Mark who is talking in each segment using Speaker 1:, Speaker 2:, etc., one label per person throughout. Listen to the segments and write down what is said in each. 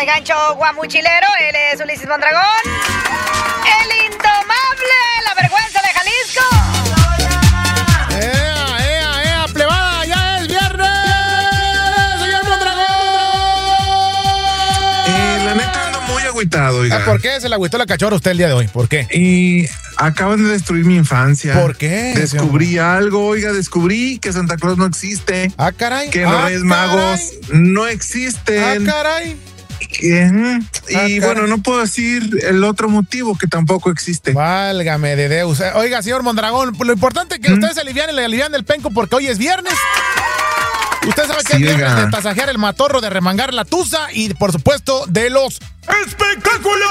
Speaker 1: el gancho guamuchilero. Él es Ulises Mondragón. El indomable, la vergüenza de Jalisco.
Speaker 2: ¡Plebada! ¡Ya es viernes! ¡Señor Mondragón!
Speaker 3: La neta ando muy agüitado, oiga.
Speaker 2: ¿Por qué se le agüitó la cachorra a usted el día de hoy? ¿Por qué?
Speaker 3: Y acaban de destruir mi infancia.
Speaker 2: ¿Por qué?
Speaker 3: Descubrí algo, oiga, descubrí que Santa Claus no existe.
Speaker 2: Ah, caray.
Speaker 3: Que los Reyes Magos no existen.
Speaker 2: Ah, caray.
Speaker 3: Y bueno, no puedo decir el otro motivo que tampoco existe.
Speaker 2: Válgame de Deus. Oiga, señor Mondragón, lo importante es que usted se aliviane el penco porque hoy es viernes. Usted sabe que es viernes de tasajear el matorro, de remangar la tusa y, por supuesto, de los espectáculos.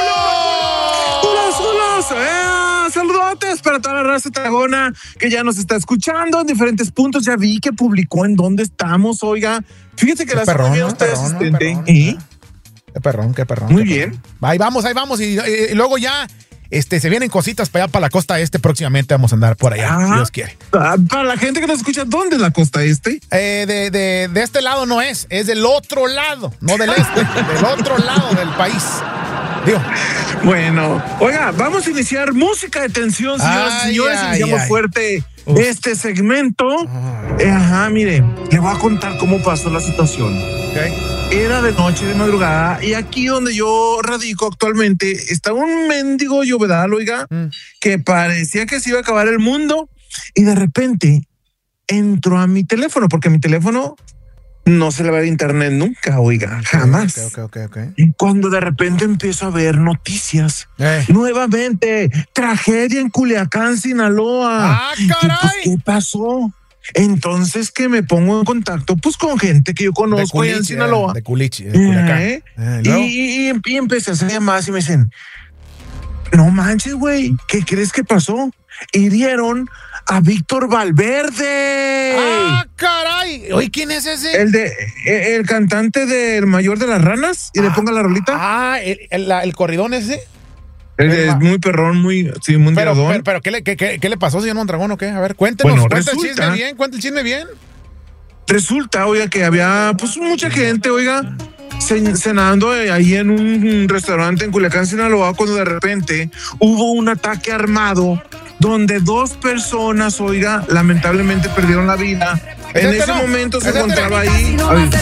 Speaker 3: Saludotes para toda la raza dragona que ya nos está escuchando en diferentes puntos. Ya vi que publicó en dónde estamos, oiga. Fíjate que la semana usted asistente.
Speaker 2: Qué perrón.
Speaker 3: Muy bien.
Speaker 2: Ahí vamos. Y luego ya se vienen cositas para allá, para la costa este. Próximamente vamos a andar por allá, si Dios quiere.
Speaker 3: Para la gente que nos escucha, ¿dónde es la costa este?
Speaker 2: De este lado no es del otro lado, no del este, del otro lado del país. Digo.
Speaker 3: Bueno, oiga, vamos a iniciar música de tensión, señoras y señores. Iniciamos fuerte este segmento. Mire, le voy a contar cómo pasó la situación. Era de noche, de madrugada, y aquí donde yo radico actualmente estaba un mendigo llovedal, oiga, que parecía que se iba a acabar el mundo, y de repente entró a mi teléfono, porque mi teléfono no se le va a internet nunca, oiga, jamás.
Speaker 2: Okay.
Speaker 3: Y cuando de repente empiezo a ver noticias, nuevamente, tragedia en Culiacán, Sinaloa.
Speaker 2: ¡Caray!
Speaker 3: Pues, ¿qué pasó? Entonces que me pongo en contacto pues con gente que yo conozco allá en Sinaloa.
Speaker 2: De Culiacán.
Speaker 3: Y empecé a hacer llamadas y me dicen, no manches, güey, ¿qué crees que pasó? Hirieron a Víctor Valverde.
Speaker 2: ¡Ah, caray! Oye, ¿quién es ese?
Speaker 3: El cantante del Mayor de las Ranas. Y le ponga la rolita.
Speaker 2: El corridón ese.
Speaker 3: Es muy perrón, muy tiradón.
Speaker 2: Pero ¿qué le pasó, señor Mondragón, o qué? A ver, cuéntenos, cuenta el chisme bien.
Speaker 3: Resulta, oiga, que había pues mucha gente, oiga, cenando ahí en un restaurante en Culiacán, Sinaloa, cuando de repente hubo un ataque armado donde 2 personas, oiga, lamentablemente perdieron la vida. En ese momento se encontraba ahí.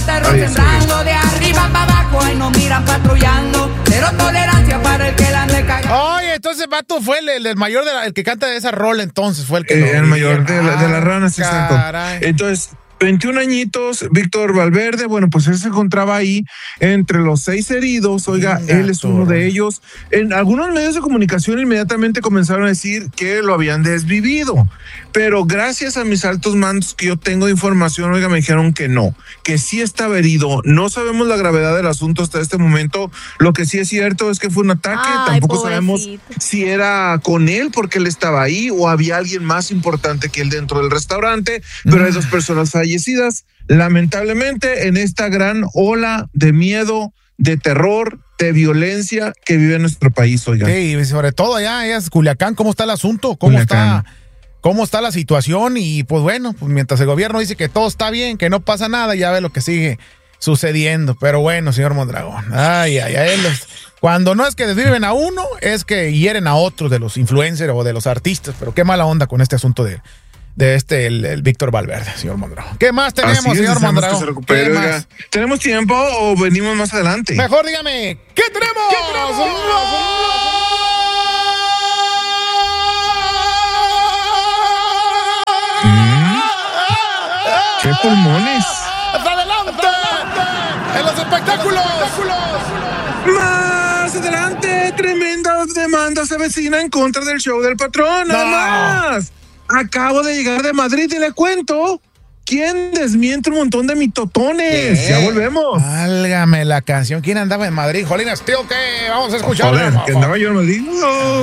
Speaker 4: De arriba para abajo, ahí no miran patrullando. Cero tolerancia para el que la ande cagando.
Speaker 2: Oye, entonces vato fue el mayor el que canta de esa rola, entonces fue el que
Speaker 3: el mayor de las ranas, exacto. Entonces, 21 añitos, Víctor Valverde, bueno, pues él se encontraba ahí entre los 6 heridos, oiga, él es uno de ellos. En algunos medios de comunicación inmediatamente comenzaron a decir que lo habían desvivido, pero gracias a mis altos mandos que yo tengo de información, oiga, me dijeron que no, que sí estaba herido. No sabemos la gravedad del asunto hasta este momento. Lo que sí es cierto es que fue un ataque. Tampoco sabemos si era con él porque él estaba ahí o había alguien más importante que él dentro del restaurante, pero hay 2 personas fallecidas, lamentablemente, en esta gran ola de miedo, de terror, de violencia que vive en nuestro país, oiga.
Speaker 2: Sí, y sobre todo allá es Culiacán, ¿cómo está el asunto? ¿Cómo está la situación? Y pues bueno, pues mientras el gobierno dice que todo está bien, que no pasa nada, ya ve lo que sigue sucediendo. Pero bueno, señor Mondragón, cuando no es que desviven a uno, es que hieren a otros de los influencers o de los artistas. Pero qué mala onda con este asunto de el Víctor Valverde, señor Mondragón. ¿Qué más tenemos, señor Mondragón?
Speaker 3: ¿Qué más? ¿Tenemos tiempo o venimos más adelante?
Speaker 2: Mejor dígame, ¿qué tenemos?
Speaker 3: ¡Qué pulmones!
Speaker 2: ¡Adelante! ¡En los espectáculos!
Speaker 3: Más adelante, tremenda demanda se avecina en contra del show del patrón. Nada más. Acabo de llegar de Madrid y le cuento quién desmiente un montón de mitotones. Ya volvemos.
Speaker 2: Válgame la canción. ¿Quién andaba en Madrid? Jolines, tío, ¿qué? Vamos a escuchar.
Speaker 3: Que andaba yo en Madrid. No.